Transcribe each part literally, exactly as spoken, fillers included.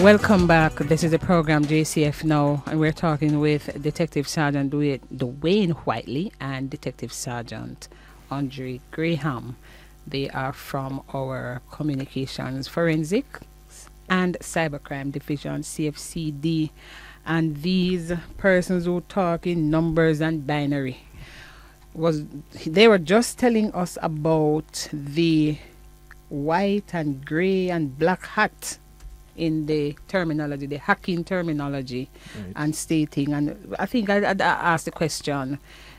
Welcome back. This is the program J C F Now, and we're talking with Detective Sergeant Dwayne Dwayne Whiteley and Detective Sergeant Andre Graham. They are from our Communications Forensics and Cybercrime Division, C F C D. And these persons who talk in numbers and binary, was they were just telling us about the white and gray and black hat in the terminology, the hacking terminology, right. And stating, and I think I, I, I asked the question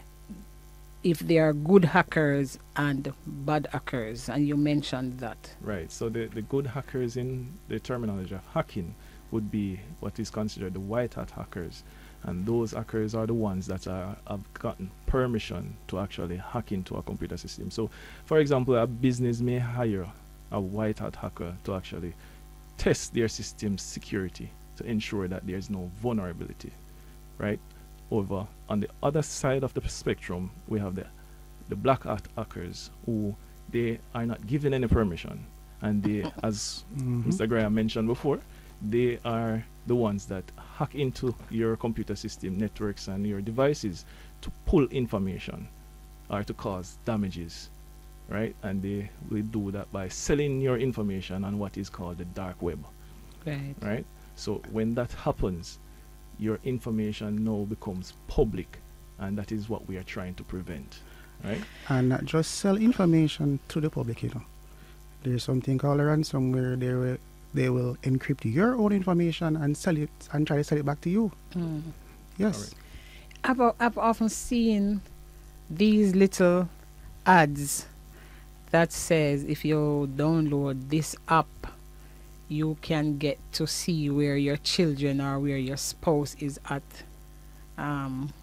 if there are good hackers and bad hackers, and you mentioned that. Right, so the, the good hackers in the terminology of hacking would be what is considered the white hat hackers, and those hackers are the ones that are, have gotten permission to actually hack into a computer system. So, for example, a business may hire a white hat hacker to actually test their system's security to ensure that there's no vulnerability, right? Over on the other side of the spectrum, we have the the black hat hackers who they are not given any permission, and they, as mm-hmm. Mister Graham mentioned before, they are the ones that hack into your computer system networks and your devices to pull information or to cause damages, right? And they will do that by selling your information on what is called the dark web, right? Right. So when that happens, your information now becomes public, and that is what we are trying to prevent, right? And not just sell information to the public, you know. There's something called a ransomware. They will they will encrypt your own information and sell it and try to sell it back to you. Mm. Yes. I've o- I've often seen these little ads that says if you download this app, you can get to see where your children or where your spouse is at. Um,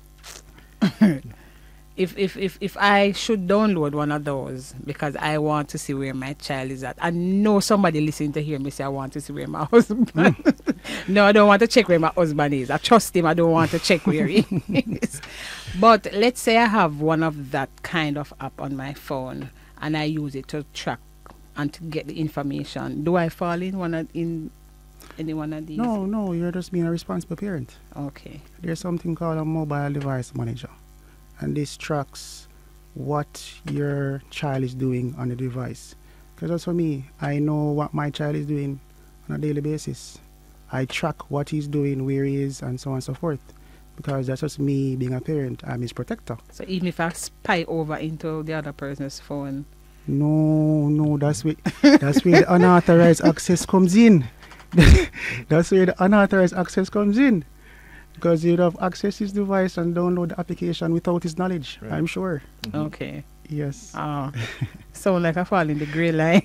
if, if, if, if I should download one of those because I want to see where my child is at, I know somebody listening to hear me say I want to see where my husband mm. No, I don't want to check where my husband is. I trust him. I don't want to check where he is. But let's say I have one of that kind of app on my phone and I use it to track and to get the information. Do I fall in one of, in any one of these? No, no, you're just being a responsible parent. Okay. There's something called a mobile device manager, and this tracks what your child is doing on the device. Because as for me, I know what my child is doing on a daily basis. I track what he's doing, where he is, and so on and so forth. Because that's just me being a parent. I'm his protector. So even if I spy over into the other person's phone? No, no, that's where, that's where the unauthorized access comes in. That's where the unauthorized access comes in. Because you'd have access his device and download the application without his knowledge, right. I'm sure. Mm-hmm. Okay. Yes. Oh, sound like I fall in the grey line.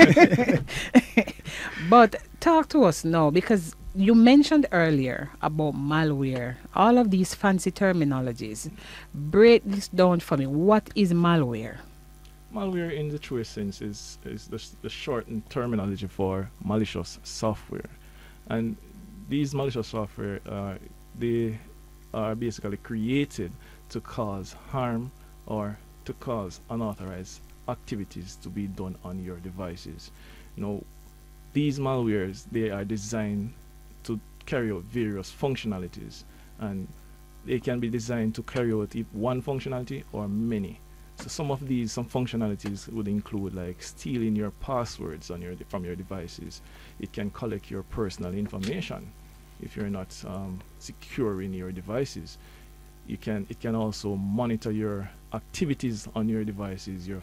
But talk to us now, because you mentioned earlier about malware, all of these fancy terminologies. Break this down for me. What is malware? Malware, in the truest sense, is, is the, the shortened terminology for malicious software. And these malicious software, uh, they are basically created to cause harm or to cause unauthorized activities to be done on your devices. You know, these malwares, they are designed to carry out various functionalities, and they can be designed to carry out one functionality or many. So some of these, some functionalities would include like stealing your passwords on your from your devices. It can collect your personal information if you're not um, securing your devices. You can it can also monitor your activities on your devices, your